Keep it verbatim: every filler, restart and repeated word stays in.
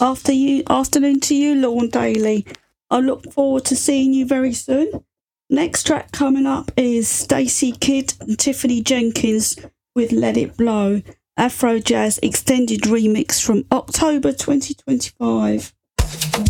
After you, afternoon to you, Lawn Daily. I look forward to seeing you very soon. Next track coming up is Stacey Kidd and Tiffany Jenkins with Let It Blow, Afro Jazz extended remix from October twenty twenty-five.